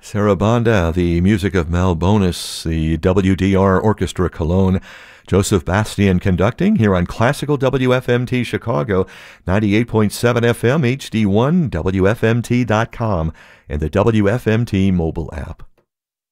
Sarabanda, the music of Mel Bonis, the WDR Orchestra Cologne. Joseph Bastian conducting here on Classical WFMT Chicago, 98.7 FM, HD1, WFMT.com, and the WFMT mobile app.